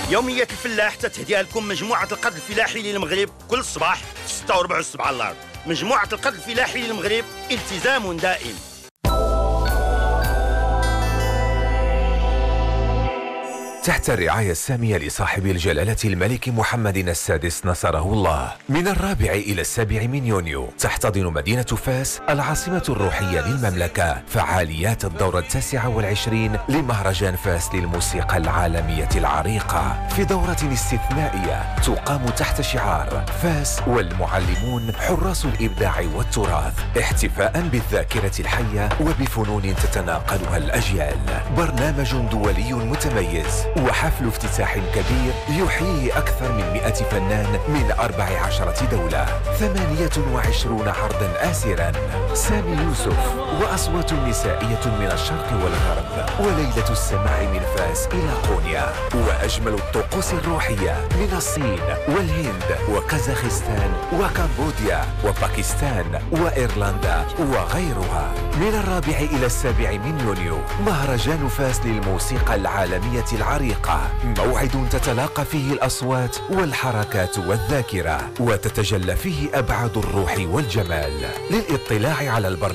يومية الفلاح تتهديها لكم مجموعة القرض الفلاحي للمغرب كل صباح في 6:04 على الأرض. مجموعة القرض الفلاحي للمغرب، التزام دائم. تحت الرعاية السامية لصاحب الجلالة الملك محمد السادس نصره الله، من 4 إلى 7 من يونيو تحتضن مدينة فاس العاصمة الروحية للمملكة فعاليات الدورة 29 لمهرجان فاس للموسيقى العالمية العريقة، في دورة استثنائية تقام تحت شعار فاس والمعلمون حراس الإبداع والتراث، احتفاء بالذاكرة الحية وبفنون تتناقلها الأجيال. برنامج دولي متميز وحفل افتتاح كبير يحييه أكثر من 100 فنان من 14 دولة، 28 عرضا آسرا، سامي يوسف وأصوات نسائية من الشرق والغرب، وليلة السماع من فاس إلى قونيا، وأجمل الطقوس الروحية من الصين والهند وكازاخستان وكمبوديا وباكستان وإيرلندا وغيرها. من 4 إلى 7 من يونيو مهرجان فاس للموسيقى العالمية العريقة، موعد تتلاقى فيه الأصوات والحركات والذاكرة وتتجلى فيه أبعاد الروح والجمال. للإطلاع على البرنامج